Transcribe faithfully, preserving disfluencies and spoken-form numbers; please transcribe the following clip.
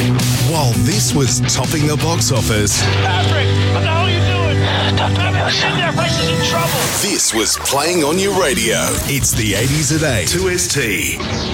While this was topping the box office, Patrick, what the hell are you doing? Don't do that. Their face is in trouble. this was playing on your radio. It's the eighties at eight. two S T.